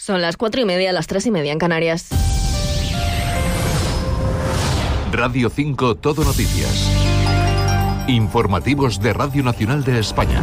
Son las 4:30, las 3:30 en Canarias. Radio 5 Todo Noticias. Informativos de Radio Nacional de España.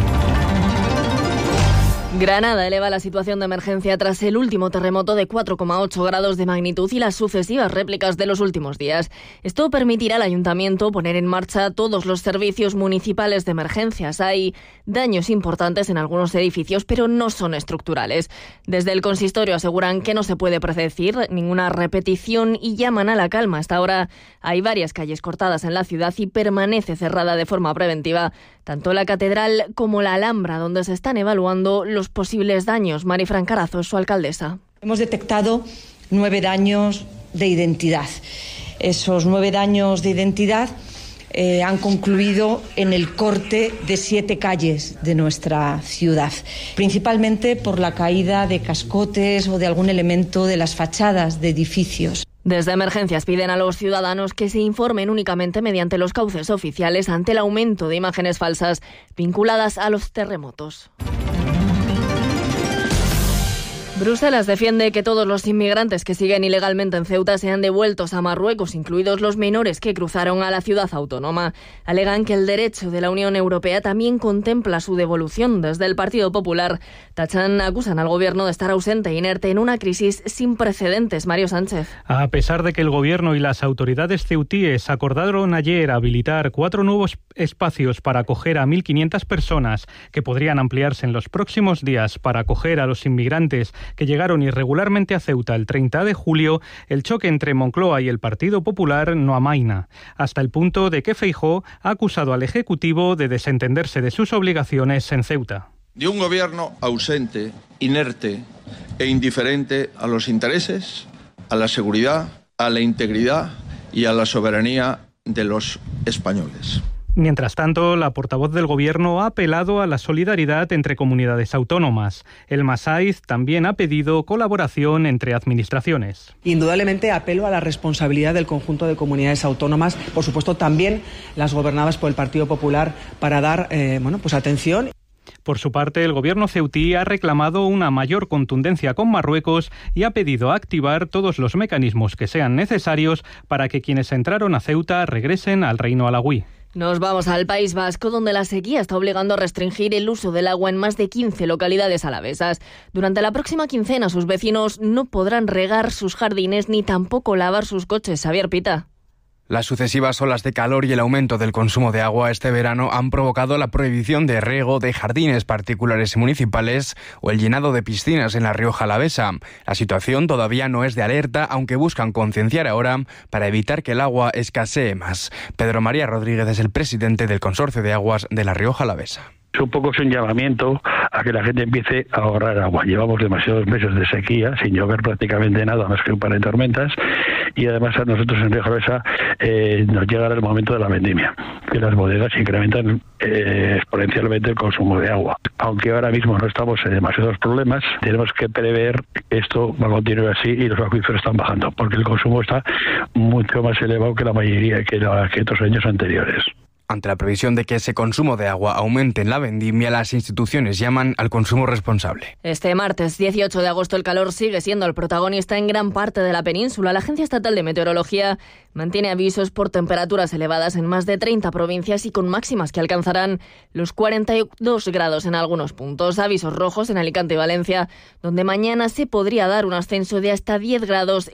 Granada eleva la situación de emergencia tras el último terremoto de 4,8 grados de magnitud y las sucesivas réplicas de los últimos días. Esto permitirá al ayuntamiento poner en marcha todos los servicios municipales de emergencias. Hay daños importantes en algunos edificios, pero no son estructurales. Desde el consistorio aseguran que no se puede predecir ninguna repetición y llaman a la calma. Hasta ahora hay varias calles cortadas en la ciudad y permanece cerrada de forma preventiva tanto la Catedral como la Alhambra, donde se están evaluando los posibles daños. Marifran Carazo, su alcaldesa. Hemos detectado 9 daños de identidad. Esos 9 daños de identidad han concluido en el corte de 7 calles de nuestra ciudad, principalmente por la caída de cascotes o de algún elemento de las fachadas de edificios. Desde Emergencias piden a los ciudadanos que se informen únicamente mediante los cauces oficiales ante el aumento de imágenes falsas vinculadas a los terremotos. Bruselas defiende que todos los inmigrantes que siguen ilegalmente en Ceuta sean devueltos a Marruecos, incluidos los menores que cruzaron a la ciudad autónoma. Alegan que el derecho de la Unión Europea también contempla su devolución. Desde el Partido Popular acusan al gobierno de estar ausente e inerte en una crisis sin precedentes. Mario Sánchez. A pesar de que el gobierno y las autoridades ceutíes acordaron ayer habilitar 4 nuevos espacios para acoger a 1.500 personas, que podrían ampliarse en los próximos días para acoger a los inmigrantes que llegaron irregularmente a Ceuta el 30 de julio, el choque entre Moncloa y el Partido Popular no amaina, hasta el punto de que Feijóo ha acusado al Ejecutivo de desentenderse de sus obligaciones en Ceuta. De un gobierno ausente, inerte e indiferente a los intereses, a la seguridad, a la integridad y a la soberanía de los españoles. Mientras tanto, la portavoz del Gobierno ha apelado a la solidaridad entre comunidades autónomas. El Masaiz también ha pedido colaboración entre administraciones. Indudablemente apelo a la responsabilidad del conjunto de comunidades autónomas, por supuesto también las gobernadas por el Partido Popular, para dar atención. Por su parte, el gobierno ceutí ha reclamado una mayor contundencia con Marruecos y ha pedido activar todos los mecanismos que sean necesarios para que quienes entraron a Ceuta regresen al reino alauí. Nos vamos al País Vasco, donde la sequía está obligando a restringir el uso del agua en más de 15 localidades alavesas. Durante la próxima quincena, sus vecinos no podrán regar sus jardines ni tampoco lavar sus coches. Xavier Pita. Las sucesivas olas de calor y el aumento del consumo de agua este verano han provocado la prohibición de riego de jardines particulares y municipales o el llenado de piscinas en la Rioja Alavesa. La situación todavía no es de alerta, aunque buscan concienciar ahora para evitar que el agua escasee más. Pedro María Rodríguez es el presidente del Consorcio de Aguas de la Rioja Alavesa. Un poco es un llamamiento a que la gente empiece a ahorrar agua. Llevamos demasiados meses de sequía, sin llover prácticamente nada, más que un par de tormentas, y además a nosotros en Rioja Alavesa nos llega el momento de la vendimia, que las bodegas incrementan exponencialmente el consumo de agua. Aunque ahora mismo no estamos en demasiados problemas, tenemos que prever que esto va a continuar así y los acuíferos están bajando, porque el consumo está mucho más elevado que la mayoría, que otros años anteriores. Ante la previsión de que ese consumo de agua aumente en la vendimia, las instituciones llaman al consumo responsable. Este martes 18 de agosto el calor sigue siendo el protagonista en gran parte de la península. La Agencia Estatal de Meteorología mantiene avisos por temperaturas elevadas en más de 30 provincias y con máximas que alcanzarán los 42 grados en algunos puntos. Avisos rojos en Alicante y Valencia, donde mañana se podría dar un ascenso de hasta 10 grados